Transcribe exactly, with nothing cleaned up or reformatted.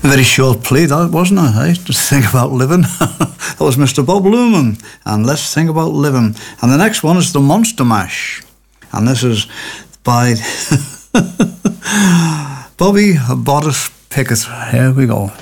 A very short play, that wasn't it? Eh? Just think about living. That was Mister Bob Luman, and Let's Think About Living. And the next one is the Monster Mash, and this is by Bobby Boris Pickett. Here we go.